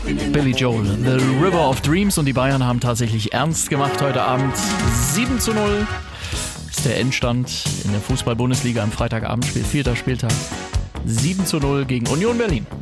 Billy Joel, The River of Dreams, und die Bayern haben tatsächlich ernst gemacht heute Abend. 7:0 ist der Endstand in der Fußball-Bundesliga am Freitagabendspiel, 4. Spieltag. 7:0 gegen Union Berlin.